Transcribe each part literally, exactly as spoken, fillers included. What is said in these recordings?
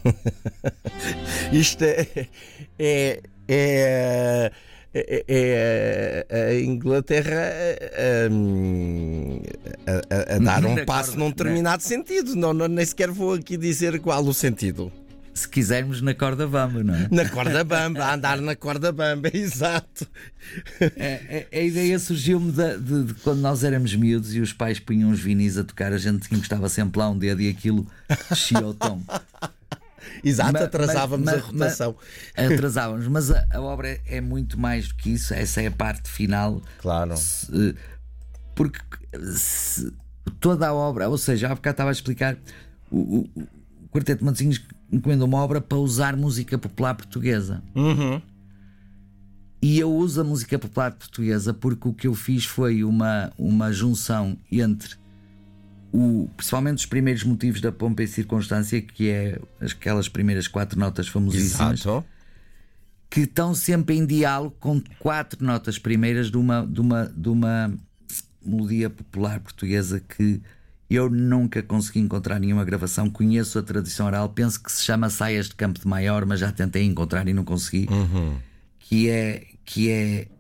Isto é, é, é, é, é a Inglaterra a, a, a dar um passo num determinado sentido. Não, não, nem sequer vou aqui dizer qual o sentido. Se quisermos, na corda bamba, não é? Na corda bamba, a andar na corda bamba, exato. É, é, a ideia surgiu-me de, de, de quando nós éramos miúdos e os pais punham uns vinis a tocar, a gente encostava sempre lá um dedo e aquilo descia o tom. Exato, mas, atrasávamos mas, a rotação. Mas, atrasávamos, mas a, a obra é, é muito mais do que isso. Essa é a parte final. Claro. Se, porque se, toda a obra, ou seja, há bocado estava a explicar, o, o, o Quarteto de Matosinhos encomenda uma obra para usar música popular portuguesa. Uhum. E eu uso a música popular portuguesa porque o que eu fiz foi uma, uma junção entre o, principalmente os primeiros motivos da Pompa e Circunstância, que é aquelas primeiras quatro notas famosíssimas. Exato. Que estão sempre em diálogo com quatro notas primeiras de uma, de uma, de uma melodia popular portuguesa que eu nunca consegui encontrar nenhuma gravação. Conheço a tradição oral, penso que se chama Saias de Campo de Maior, mas já tentei encontrar e não consegui. Uhum. Que é que é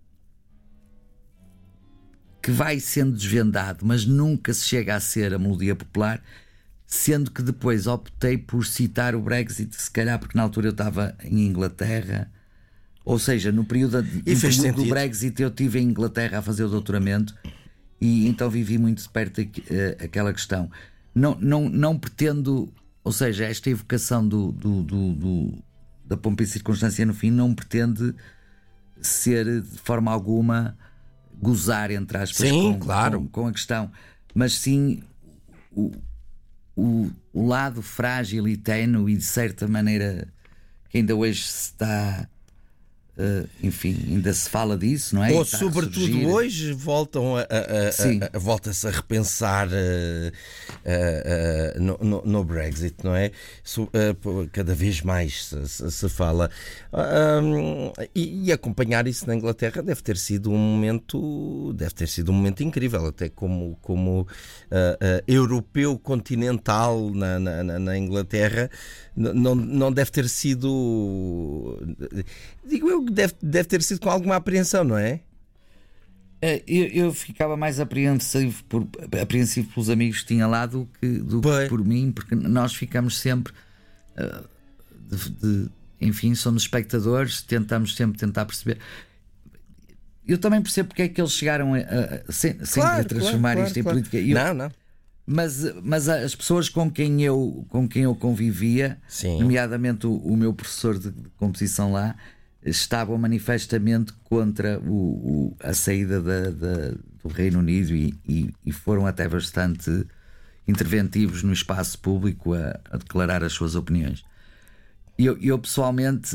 que vai sendo desvendado, mas nunca se chega a ser a melodia popular, sendo que depois optei por citar o Brexit, se calhar porque na altura eu estava em Inglaterra, ou seja, no período, no período do Brexit eu estive em Inglaterra a fazer o doutoramento e então vivi muito de perto aquela questão. Não, não, não pretendo, ou seja, esta evocação do, do, do, do, da Pompa e Circunstância no fim não pretende ser de forma alguma gozar, entre aspas, sim, com, claro. com, com a questão, mas sim o, o, o lado frágil e ténue e de certa maneira que ainda hoje se está, uh, enfim, ainda se fala disso, não é? Ou sobretudo hoje voltam a, a, a, a, a volta-se a repensar uh, uh, uh, no, no, no Brexit, não é? So, uh, cada vez mais se, se, se fala uh, e, e acompanhar isso na Inglaterra deve ter sido um momento deve ter sido um momento incrível, até como, como uh, uh, europeu continental na, na, na Inglaterra. Não, não deve ter sido, digo eu, deve, deve ter sido com alguma apreensão, não é? Eu, eu ficava mais apreensivo, por, apreensivo pelos amigos que tinha lá do que, do que por mim, porque nós ficamos sempre uh, de, de, enfim, somos espectadores, tentamos sempre tentar perceber. Eu também percebo porque é que eles chegaram a, a, sem, claro, sem a transformar claro, isto em claro. política. Eu, não, não. Mas, mas as pessoas com quem eu, com quem eu convivia, sim, nomeadamente o, o meu professor de, de composição lá, estavam manifestamente contra o, o, a saída da, da, do Reino Unido e, e, e foram até bastante interventivos no espaço público a, a declarar as suas opiniões. Eu, eu pessoalmente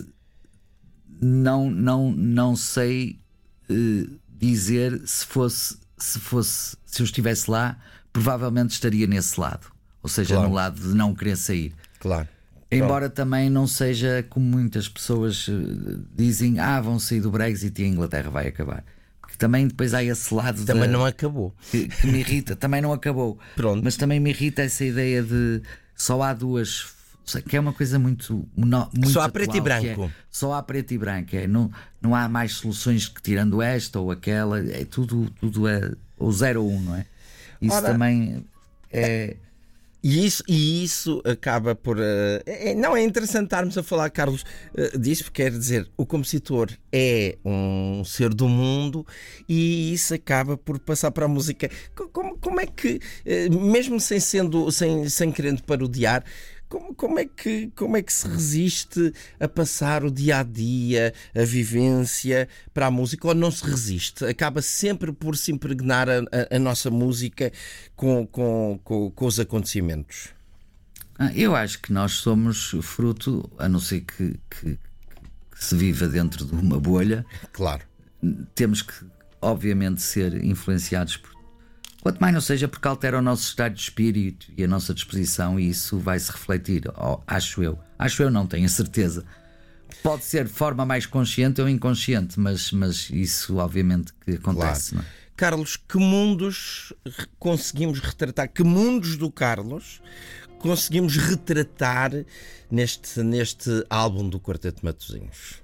não, não, não sei uh, dizer se fosse, se fosse, se eu estivesse lá, provavelmente estaria nesse lado, ou seja, claro, no lado de não querer sair. Claro. Embora Pronto. também não seja como muitas pessoas dizem, ah, vão sair do Brexit e a Inglaterra vai acabar. Porque também depois há esse lado também de, não acabou que, que me irrita, também não acabou. Pronto. Mas também me irrita essa ideia de só há duas, que é uma coisa muito, muito só há atual, preto e branco. É, só há preto e branco, é, não, não há mais soluções que tirando esta ou aquela, é tudo, tudo é ou zero ou um, não é? Isso Ora, também é. E isso, e isso acaba por. Uh, é, não é interessante estarmos a falar, Carlos, uh, disso, porque quer dizer, o compositor é um ser do mundo e isso acaba por passar para a música. Como, como é que, uh, mesmo sem, sendo, sem, sem querendo parodiar, Como, como, é que, como é que se resiste a passar o dia a dia, a vivência para a música, ou não se resiste? Acaba sempre por se impregnar a, a, a nossa música com, com, com, com os acontecimentos. Ah, eu acho que nós somos fruto, a não ser que, que, que se viva dentro de uma bolha. Claro. Temos que, obviamente, ser influenciados por. Quanto mais não seja porque altera o nosso estado de espírito e a nossa disposição, e isso vai se refletir, oh, acho eu. Acho eu, não tenho a certeza. Pode ser de forma mais consciente ou inconsciente, mas, mas isso obviamente que acontece. Claro. Não é? Carlos, que mundos conseguimos retratar? Que mundos do Carlos conseguimos retratar neste, neste álbum do Quarteto de Matosinhos?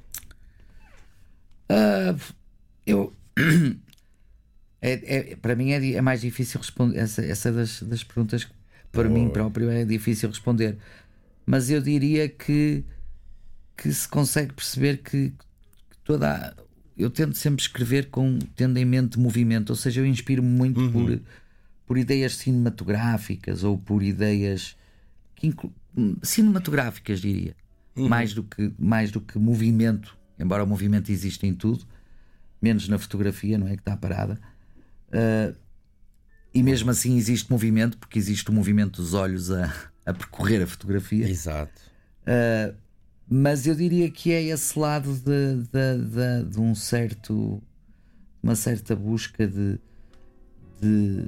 Uh, eu é, é, para mim é, é mais difícil responder essa, essa das, das perguntas que para oh. mim próprio é difícil responder, mas eu diria que que se consegue perceber que, que toda a, eu tento sempre escrever com, tendo em mente movimento, ou seja, eu inspiro-me muito uhum. por, por ideias cinematográficas ou por ideias que inclu, cinematográficas, diria, uhum. mais, do que, mais do que movimento, embora o movimento exista em tudo, menos na fotografia, não é? Que está parada. Uh, e mesmo assim existe movimento, porque existe o movimento dos olhos a, a percorrer a fotografia. Exato. Uh, mas eu diria que é esse lado de, de, de, de um certo, uma certa busca de, de,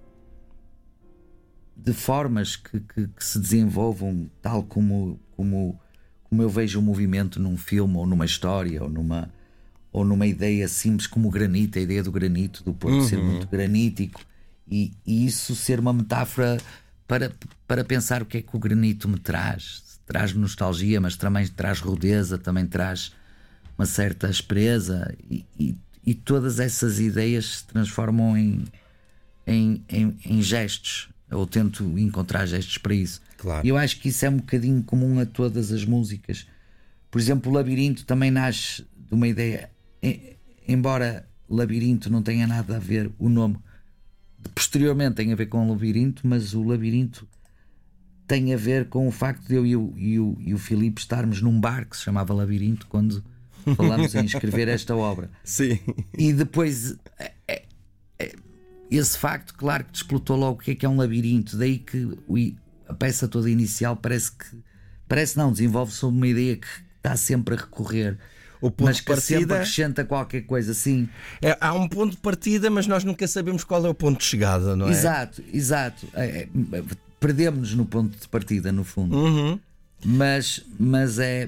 de formas que, que, que se desenvolvam tal como, como, como eu vejo o movimento num filme ou numa história ou numa, ou numa ideia simples como o granito, a ideia do granito, do Porto uhum. ser muito granítico e, e isso ser uma metáfora para, para pensar o que é que o granito me traz. Traz nostalgia, mas também traz rudeza, também traz uma certa aspereza e, e, e todas essas ideias se transformam em, em, em, em gestos. Eu tento encontrar gestos para isso. Claro. E eu acho que isso é um bocadinho comum a todas as músicas. Por exemplo, o Labirinto também nasce de uma ideia, embora Labirinto não tenha nada a ver, o nome posteriormente tem a ver com o Labirinto, mas o Labirinto tem a ver com o facto de eu e o, e o, e o Filipe estarmos num bar que se chamava Labirinto quando falámos em escrever esta obra. Sim. E depois é, é, é, esse facto, claro que desplotou logo o que é que é um labirinto. Daí que o, a peça toda inicial parece que parece não, desenvolve sobre uma ideia que está sempre a recorrer. O ponto mas de que partida sempre acrescenta qualquer coisa assim. É, há um ponto de partida, mas nós nunca sabemos qual é o ponto de chegada, não é? Exato, exato. É, é, perdemos-nos no ponto de partida, no fundo. Uhum. Mas, mas é.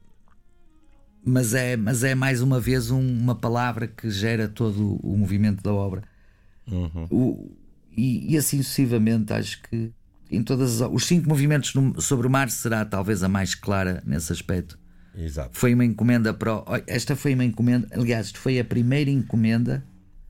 Mas é, mas é mais uma vez um, uma palavra que gera todo o movimento da obra. Uhum. O, e, e assim sucessivamente, acho que em todas as, os cinco movimentos no, sobre o mar será talvez a mais clara nesse aspecto. Exato. Foi uma encomenda para o, esta foi uma encomenda, aliás, isto foi a primeira encomenda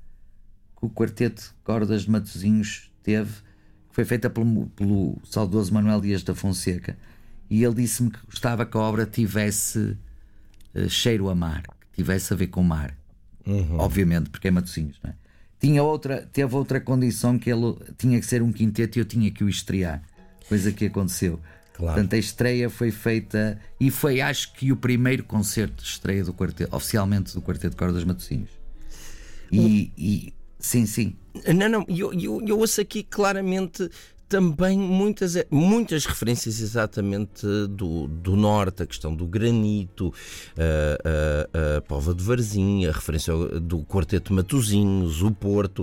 que o Quarteto de Cordas de Matosinhos teve, que foi feita pelo, pelo saudoso Manuel Dias da Fonseca, e ele disse-me que gostava que a obra tivesse uh, cheiro a mar, que tivesse a ver com mar. Uhum. Obviamente, porque é Matosinhos, não é? Tinha outra, teve outra condição, que ele tinha que ser um quinteto e eu tinha que o estrear, coisa que aconteceu. Claro. Portanto, a estreia foi feita e foi, acho que, o primeiro concerto de estreia do quarteto, oficialmente do Quarteto de Cordas Matosinhos. E, o... e sim, sim. Não, não, eu, eu, eu ouço aqui claramente também muitas, muitas referências exatamente do, do norte, a questão do granito, a, a, a Póvoa de Varzim, a referência do Quarteto de Matosinhos, o Porto,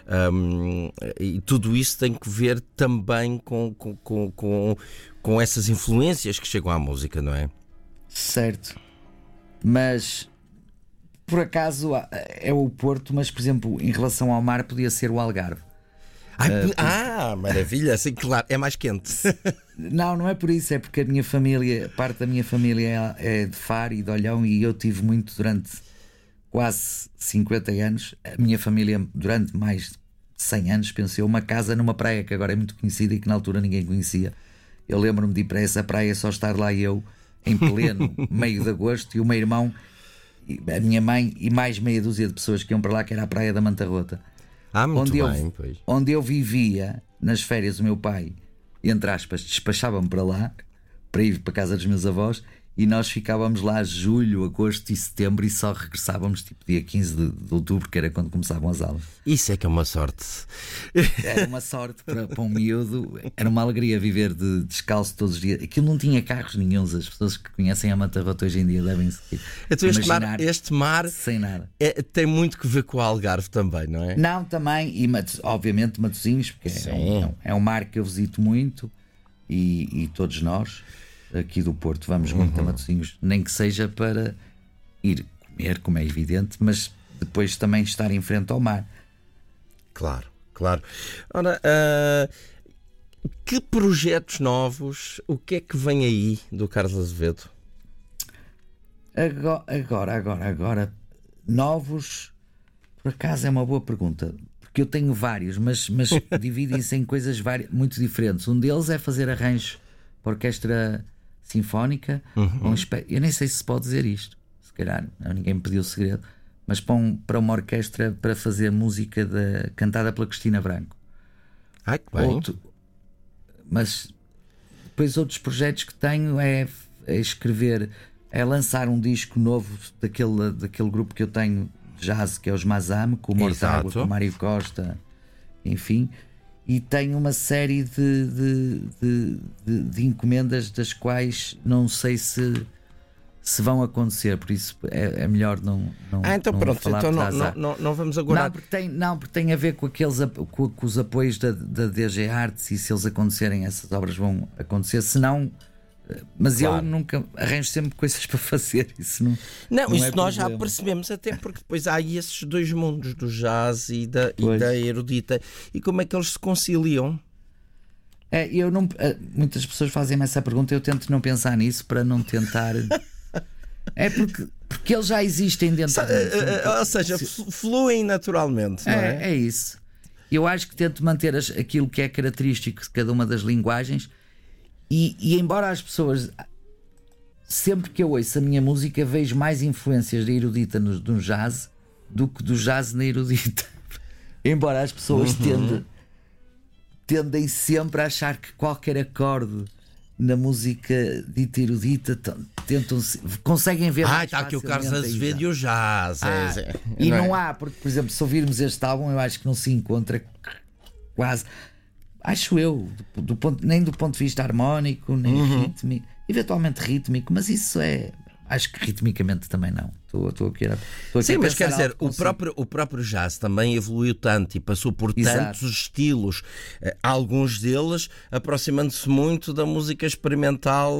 um, e tudo isso tem que ver também com, com, com, com, com essas influências que chegam à música, não é? Certo, mas por acaso é o Porto, mas por exemplo, em relação ao mar, podia ser o Algarve. Ai, uh, ah, maravilha, assim, claro, é mais quente. Não, não é por isso, é porque a minha família, parte da minha família é, é de Faro e de Olhão, e eu tive muito durante quase cinquenta anos. A minha família, durante mais de cem anos, pensou uma casa numa praia que agora é muito conhecida e que na altura ninguém conhecia. Eu lembro-me de ir para essa praia, só estar lá eu, em pleno meio de agosto, e o meu irmão, a minha mãe e mais meia dúzia de pessoas que iam para lá, que era a Praia da Manta Rota. Ah, muito onde bem, eu, pois. Onde eu vivia nas férias, o meu pai, entre aspas, despachava-me para lá, para ir para a casa dos meus avós, e nós ficávamos lá julho, agosto e setembro, e só regressávamos tipo dia quinze de, de outubro, que era quando começavam as aulas. Isso é que é uma sorte. Era uma sorte para, para um miúdo, era uma alegria viver de descalço todos os dias. Aquilo não tinha carros nenhuns, as pessoas que conhecem a Manta Rota hoje em dia devem se então este mar, este mar sem nada. É, tem muito que ver com o Algarve também, não é? Não, também, e obviamente Matosinhos, porque é um, é um mar que eu visito muito, e, e todos nós aqui do Porto vamos muito uhum. a Matosinhos, nem que seja para ir comer, como é evidente, mas depois também estar em frente ao mar. Claro, claro. Ora, uh, Que projetos novos, o que é que vem aí do Carlos Azevedo? Agora, agora, agora, agora novos, por acaso é uma boa pergunta, porque eu tenho vários, mas, mas dividem-se em coisas vari... muito diferentes. Um deles é fazer arranjos para orquestra sinfónica. Uhum. Um espe... Eu nem sei se se pode dizer isto, se calhar ninguém me pediu o segredo, mas para, um, para uma orquestra para fazer música de... cantada pela Cristina Branco. Ai, que bem. Outro... Mas depois outros projetos que tenho é, é escrever, é lançar um disco novo daquele, daquele grupo que eu tenho de jazz, que é os Mazame, com o Mortágua, com o Mário Costa, enfim. E tenho uma série de, de, de, de, de encomendas das quais não sei se, se vão acontecer, por isso é, é melhor não, não. Ah, então não pronto, falar então não, não, não, não vamos agora. Não porque, tem, não, porque tem a ver com, aqueles, com, com os apoios da, da D G Arts, e se eles acontecerem, essas obras vão acontecer, senão. Mas claro, eu nunca arranjo sempre coisas para fazer. Isso não. Não, não isso é nós problema. já percebemos, até porque depois há aí esses dois mundos, do jazz e da, e da erudita. E como é que eles se conciliam? É, eu não, muitas pessoas fazem-me essa pergunta, eu tento não pensar nisso para não tentar. É porque, porque eles já existem dentro de mim. Ou seja, fluem naturalmente, não é? É, é isso. Eu acho que tento manter as, aquilo que é característico de cada uma das linguagens. E, e embora as pessoas, sempre que eu ouço a minha música, vejo mais influências da erudita no, no jazz do que do jazz na erudita. Embora as pessoas uhum. tendem, tendem sempre a achar que qualquer acorde na música dita erudita tentam conseguem ver. Ah, está aqui o Carlos Azevedo e o jazz. Ah, é, e não, não é? há, porque, por exemplo, se ouvirmos este álbum, eu acho que não se encontra quase. Acho eu, do, do ponto, nem do ponto de vista harmónico, nem uhum. rítmico, eventualmente rítmico, mas isso é. Acho que ritmicamente também não. Estou, estou aqui a, estou aqui Sim, a mas quer dizer, o consigo. próprio, o próprio jazz também evoluiu tanto e passou por Exato. tantos estilos, alguns deles aproximando-se muito da música experimental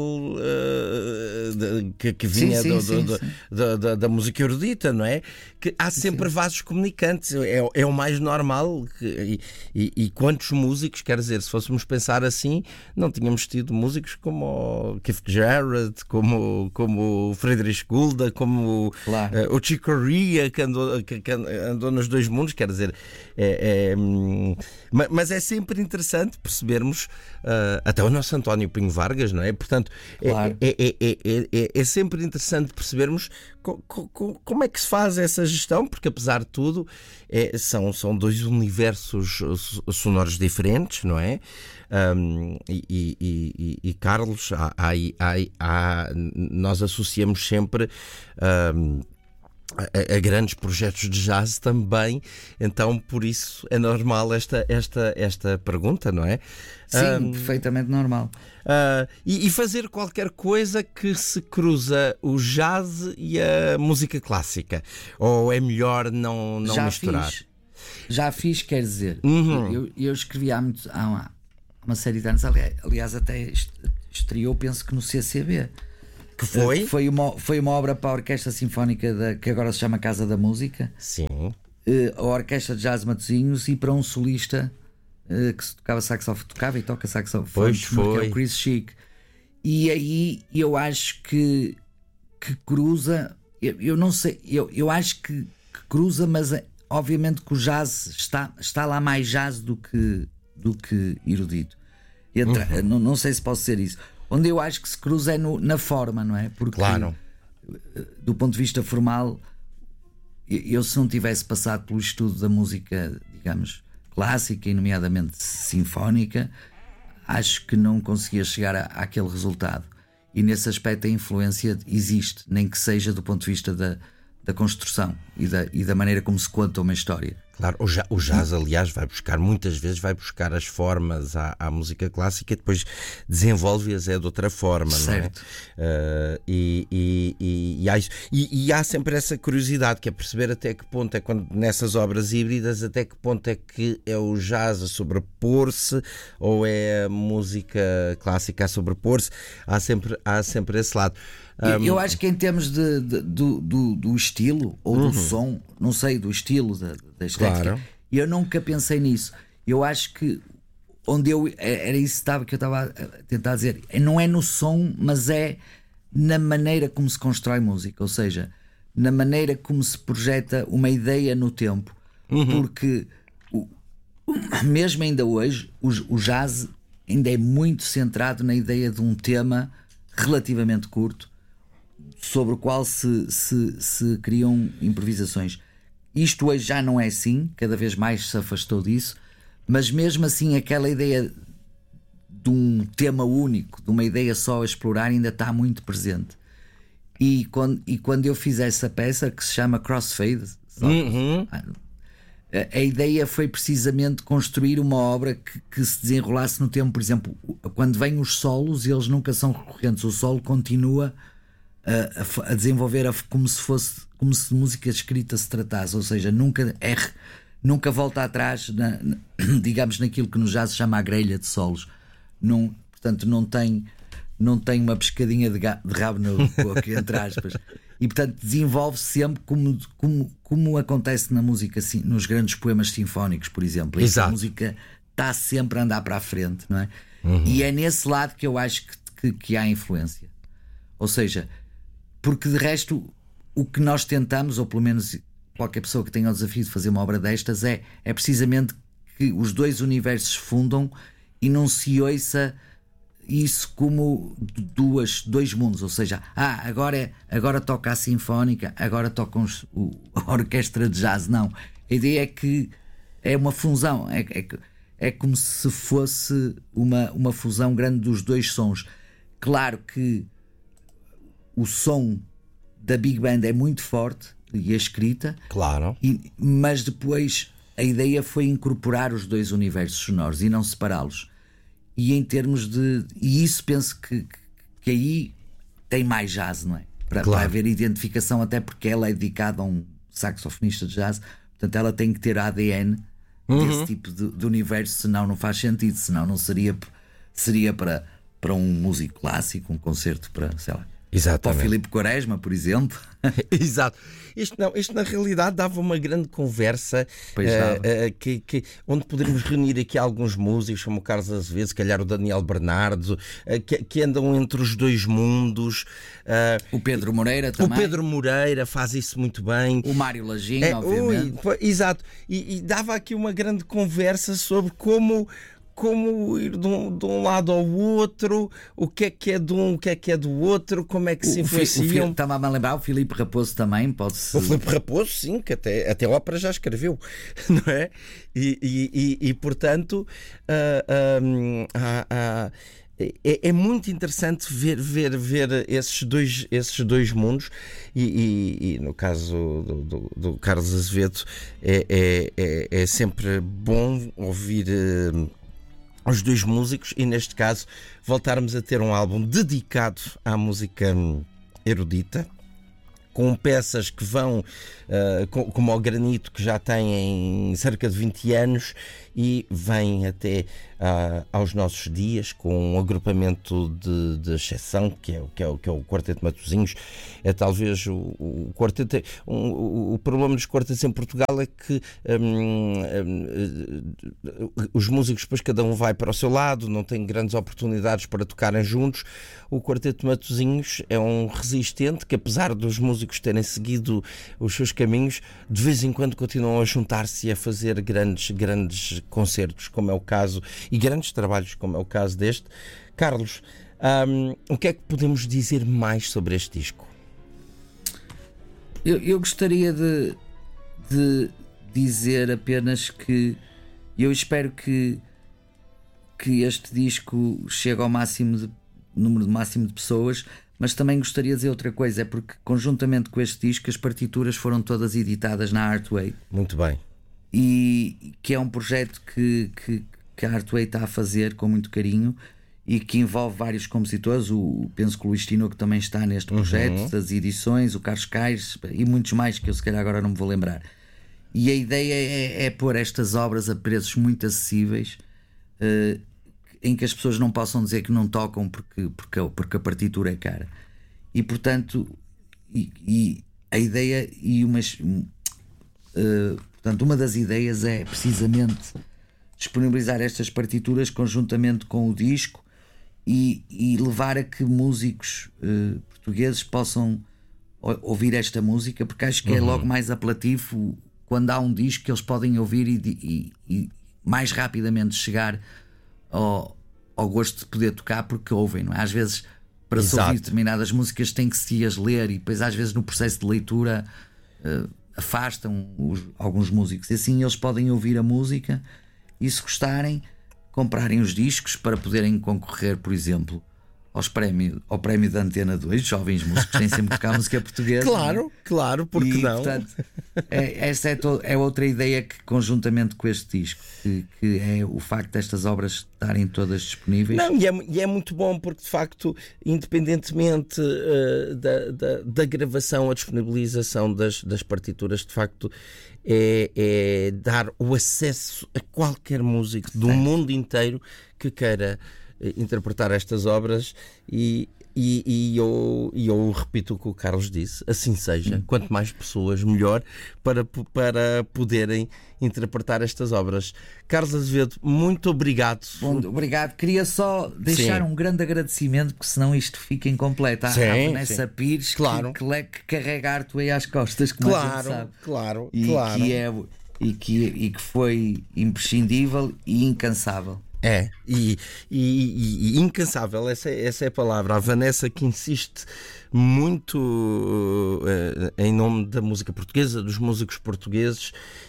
uh, de, que, que vinha sim, do, sim, do, sim, do, do, da, da música erudita, não é? Que há sempre sim. vasos comunicantes, é, é o mais normal. Que, e, e, e quantos músicos, quer dizer, se fôssemos pensar assim, não tínhamos tido músicos como o Keith Jarrett, como, como o Friedrich Gulda, como claro. uh, o Chick Corea, que andou, que, que andou nos dois mundos, quer dizer, é, é, hum, mas é sempre interessante percebermos, uh, até o nosso António Pinho Vargas, não é? Portanto, claro. é, é, é, é, é, é sempre interessante percebermos co, co, como é que se faz essa gestão, porque apesar de tudo é, são, são dois universos sonoros diferentes, não é? Um, e, e, e, e Carlos, há, há, há, há, nós associamos sempre um, a, a grandes projetos de jazz também, então por isso é normal esta, esta, esta pergunta, não é? Sim, um, perfeitamente normal. Uh, e, e fazer qualquer coisa que se cruza o jazz e a música clássica, ou é melhor não, não já misturar? Fiz, já fiz, quer dizer, uhum. eu, eu escrevi há muito há uma, uma série de anos, aliás, aliás até estreou, penso que no C C B. Que foi? Uh, foi, uma, foi uma obra para a Orquestra Sinfónica da, que agora se chama Casa da Música. Sim. Uh, a Orquestra de Jazz Matosinhos, e para um solista uh, que se tocava saxofone, tocava e toca saxofone, pois foi. Que é o Chris Chick. E aí eu acho que, que cruza, eu, eu não sei, eu, eu acho que, que cruza, mas obviamente que o jazz está, está lá mais jazz do que, do que erudito. Entra, uhum. não, não sei se posso dizer isso. Onde eu acho que se cruza é no, na forma, não é? Porque, claro. do ponto de vista formal, eu, se não tivesse passado pelo estudo da música, digamos, clássica e nomeadamente sinfónica, acho que não conseguia chegar a, àquele resultado. E nesse aspecto a influência existe, nem que seja do ponto de vista da, da construção e da, e da maneira como se conta uma história. Claro, o jazz, o jazz, aliás, vai buscar, muitas vezes vai buscar as formas à, à música clássica e depois desenvolve-as é de outra forma, certo. Não é? Uh, e, e, e, e, há, e, e há sempre essa curiosidade, que é perceber até que ponto é quando nessas obras híbridas, até que ponto é que é o jazz a sobrepor-se ou é a música clássica a sobrepor-se. Há sempre, há sempre esse lado. Um... Eu acho que em termos de, de, do, do, do estilo ou do uhum. som, não sei, do estilo, da, da estética, claro. Eu nunca pensei nisso. Eu acho que onde eu era isso estava, que eu estava a tentar dizer, não é no som, mas é na maneira como se constrói música, ou seja, na maneira como se projeta uma ideia no tempo. Uhum. Porque o, mesmo ainda hoje o, o jazz ainda é muito centrado na ideia de um tema relativamente curto sobre o qual se, se, se criam improvisações. Isto hoje já não é assim, cada vez mais se afastou disso, mas mesmo assim aquela ideia de um tema único, de uma ideia só a explorar, ainda está muito presente. E quando, e quando eu fiz essa peça que se chama Crossfade, uhum. a, a ideia foi precisamente construir uma obra que, que se desenrolasse no tempo. Por exemplo, quando vêm os solos, eles nunca são recorrentes, o solo continua a, a desenvolver a, como se fosse, como se de música escrita se tratasse, ou seja, nunca é, nunca volta atrás na, na, digamos naquilo que no jazz se chama a grelha de solos. Não, portanto não tem, não tem uma pescadinha de, ga, de rabo no boco, entre aspas, e portanto desenvolve sempre como, como, como acontece na música, assim, nos grandes poemas sinfónicos, por exemplo. Exato. A música está sempre a andar para a frente, não é? Uhum. E é nesse lado que eu acho que, que, que há influência, ou seja, porque de resto o que nós tentamos, ou pelo menos qualquer pessoa que tenha o desafio de fazer uma obra destas, é, é precisamente que os dois universos fundam e não se ouça isso como duas, dois mundos, ou seja, ah, agora, é, agora toca a sinfónica, agora toca os, o, a orquestra de jazz. Não, a ideia é que é uma fusão, é, é, é como se fosse uma, uma fusão grande dos dois sons. Claro que o som da Big Band é muito forte e a escrita, claro, e, mas depois a ideia foi incorporar os dois universos sonoros e não separá-los. E em termos de. E isso penso que, que aí tem mais jazz, não é? Para, claro. para haver identificação, até porque ela é dedicada a um saxofonista de jazz, portanto ela tem que ter A D N uhum. desse tipo de, de universo, senão não faz sentido, senão não seria, seria para, para um músico clássico, um concerto para, sei lá. Exatamente. Para o Filipe Quaresma, por exemplo. Exato. Isto, não, isto na realidade dava uma grande conversa uh, uh, que, que, onde poderíamos reunir aqui alguns músicos, como o Carlos Azevedo, se calhar o Daniel Bernardo, uh, que, que andam entre os dois mundos. Uh, o Pedro Moreira também. O Pedro Moreira faz isso muito bem. O Mário Lajinho, é, obviamente. Ui, exato. E, e dava aqui uma grande conversa sobre como. Como ir de um, de um lado ao outro, o que é que é de um, o que é que é do outro, como é que se influenciam. Estava-me a lembrar, o Filipe Raposo também pode-se. O Filipe Raposo, sim, que até, até ópera já escreveu, não é? E, e, e, e portanto, uh, um, uh, uh, é, é muito interessante ver, ver, ver esses, dois, esses dois mundos. E, e, e no caso do, do, do Carlos Azevedo, é, é, é, é sempre bom ouvir. Uh, os dois músicos, e neste caso voltarmos a ter um álbum dedicado à música erudita, com peças que vão uh, como ao Granito, que já têm cerca de vinte anos e vêm até uh, aos nossos dias, com um agrupamento de, de exceção, que é, que, é, que é o Quarteto Matosinhos. É talvez o, o quarteto. Um, o, o problema dos quartetos em Portugal é que um, um, os músicos, depois cada um vai para o seu lado, não têm grandes oportunidades para tocarem juntos. O Quarteto Matosinhos é um resistente que, apesar dos músicos terem seguido os seus caminhos, de vez em quando continuam a juntar-se e a fazer grandes, grandes concertos, como é o caso, e grandes trabalhos, como é o caso deste. Carlos, um, o que é que podemos dizer mais sobre este disco? Eu, eu gostaria de, de dizer apenas que eu espero que, que este disco chegue ao máximo de, número máximo de pessoas, mas também gostaria de dizer outra coisa, é porque conjuntamente com este disco as partituras foram todas editadas na Artway. Muito bem. E que é um projeto que, que, que a Artway está a fazer com muito carinho e que envolve vários compositores. O, penso que o Luís Tinoco também está neste projeto, uhum. das edições, o Carlos Caires e muitos mais que eu se calhar agora não me vou lembrar. E a ideia é, é pôr estas obras a preços muito acessíveis, uh, em que as pessoas não possam dizer que não tocam porque, porque, porque a partitura é cara. E portanto, e, e a ideia e umas. Uh, portanto, uma das ideias é precisamente disponibilizar estas partituras conjuntamente com o disco e, e levar a que músicos uh, portugueses possam ouvir esta música, porque acho que é logo mais apelativo quando há um disco que eles podem ouvir e, e, e mais rapidamente chegar ao, ao gosto de poder tocar, porque ouvem, não é? Às vezes, para se ouvir determinadas músicas, tem que se as ler e depois, às vezes, no processo de leitura, uh, afastam os, alguns músicos. E assim eles podem ouvir a música e, se gostarem, comprarem os discos para poderem concorrer, por exemplo, aos prémios, ao prémio da Antena dois. Jovens músicos têm sempre que tocar música portuguesa. Claro, claro, porque e, não? Portanto, é, essa é, to, é outra ideia que, conjuntamente com este disco, que, que é o facto destas obras estarem todas disponíveis. Não, e é, e é muito bom porque, de facto, independentemente uh, da, da, da gravação, a disponibilização das, das partituras, de facto, é, é dar o acesso a qualquer músico do é. mundo inteiro que queira interpretar estas obras e, e, e, eu, e eu repito o que o Carlos disse, assim seja, quanto mais pessoas melhor para, para poderem interpretar estas obras. Carlos Azevedo, muito obrigado. Bom, obrigado. Queria só deixar sim. um grande agradecimento, porque senão isto fica incompleto. Há a Vanessa Pires, claro. que, que, que carregar tu aí às costas, como claro, a gente sabe. Claro, e claro. Que é, e, que, e que foi imprescindível e incansável. É, e, e, e incansável, essa, essa é a palavra. A Vanessa, que insiste muito uh, em nome da música portuguesa, dos músicos portugueses,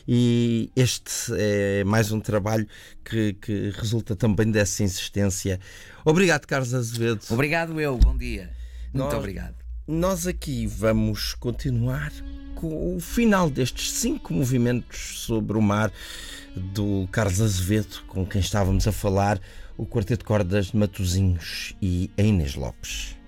e este é mais um trabalho que, que resulta também dessa insistência. Obrigado, Carlos Azevedo. Obrigado eu, bom dia. Muito nós, obrigado. Nós aqui vamos continuar com o final destes cinco movimentos sobre o mar do Carlos Azevedo, com quem estávamos a falar, o Quarteto de Cordas de Matosinhos e a Inês Lopes.